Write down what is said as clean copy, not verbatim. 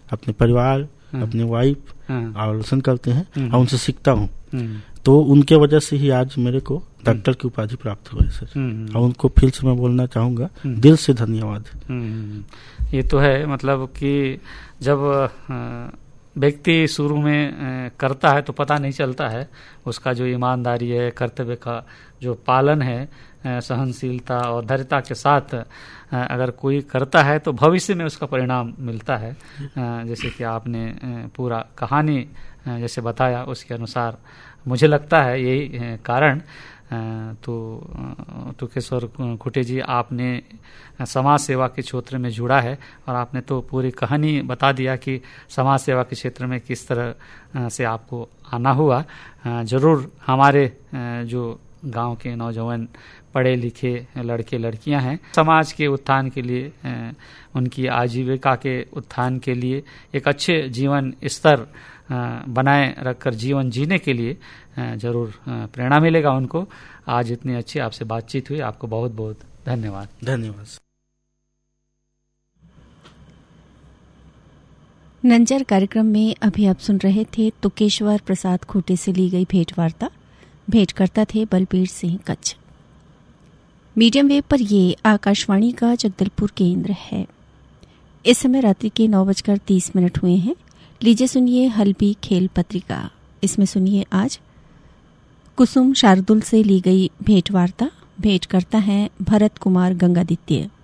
अपने परिवार, अपने वाइफ आलोचना करते हैं और उनसे सीखता हूँ। तो उनके वजह से ही आज मेरे को डॉक्टर की उपाधि प्राप्त हुआ है सर। और उनको फिर से मैं बोलना चाहूँगा दिल से धन्यवाद। ये तो है, मतलब कि जब व्यक्ति शुरू में करता है तो पता नहीं चलता है, उसका जो ईमानदारी है, कर्तव्य का जो पालन है, सहनशीलता और धैर्यता के साथ अगर कोई करता है तो भविष्य में उसका परिणाम मिलता है। जैसे कि आपने पूरा कहानी जैसे बताया उसके अनुसार मुझे लगता है यही कारण। तो तुकेश्वर खुटे जी, आपने समाज सेवा के क्षेत्र में जुड़ा है और आपने तो पूरी कहानी बता दिया कि समाज सेवा के क्षेत्र में किस तरह से आपको आना हुआ। जरूर हमारे जो गांव के नौजवान पढ़े लिखे लड़के लड़कियां हैं, समाज के उत्थान के लिए, उनकी आजीविका के उत्थान के लिए, एक अच्छे जीवन स्तर बनाए रखकर जीवन जीने के लिए जरूर प्रेरणा मिलेगा उनको। आज इतनी अच्छी आपसे बातचीत हुई, आपको बहुत बहुत धन्यवाद। धन्यवाद। नंजर कार्यक्रम में अभी आप सुन रहे थे तुकेश्वर प्रसाद खूटे से ली गई भेंटवार्ता। भेंटकर्ता थे बलबीर सिंह कच्छ। मीडियम वेव पर ये आकाशवाणी का जगदलपुर केंद्र है। इस समय रात्रि के 9:30 हुए हैं। लीजिए सुनिए हल्बी खेल पत्रिका। इसमें सुनिए आज कुसुम शार्दुल से ली गई भेंटवार्ता। भेंट करता है भरत कुमार गंगादित्य।